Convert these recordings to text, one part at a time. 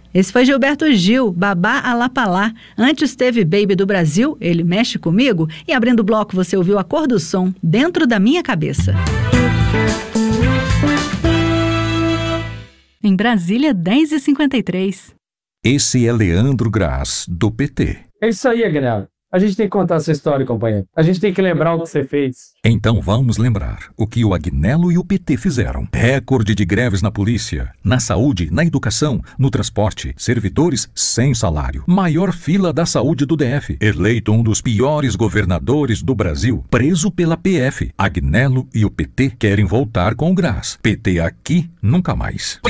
Esse foi Gilberto Gil, Babá Alapalá. Antes teve Baby do Brasil, Ele Mexe Comigo. E abrindo o bloco você ouviu A Cor do Som, Dentro da Minha Cabeça. Em Brasília, 10h53. Esse é Leandro Graz, do PT. É isso aí, Agnello. A gente tem que contar essa história, companheiro. A gente tem que lembrar o que você fez. Então vamos lembrar o que o Agnello e o PT fizeram. Recorde de greves na polícia, na saúde, na educação, no transporte, servidores sem salário. Maior fila da saúde do DF. Eleito um dos piores governadores do Brasil. Preso pela PF. Agnello e o PT querem voltar com o Graz. PT aqui, nunca mais.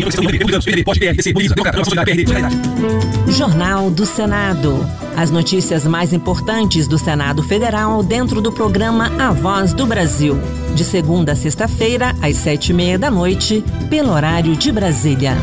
Jornal do Senado. As notícias mais importantes do Senado Federal dentro do programa A Voz do Brasil. De segunda a sexta-feira, às 7h30 pelo horário de Brasília.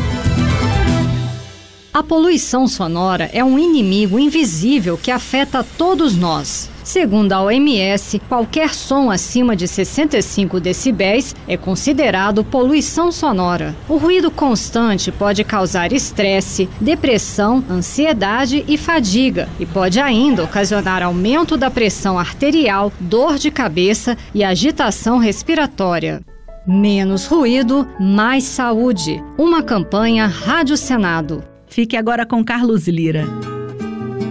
A poluição sonora é um inimigo invisível que afeta todos nós. Segundo a OMS, qualquer som acima de 65 decibéis é considerado poluição sonora. O ruído constante pode causar estresse, depressão, ansiedade e fadiga, e pode ainda ocasionar aumento da pressão arterial, dor de cabeça e agitação respiratória. Menos ruído, mais saúde. Uma campanha Rádio Senado. Fique agora com Carlos Lira.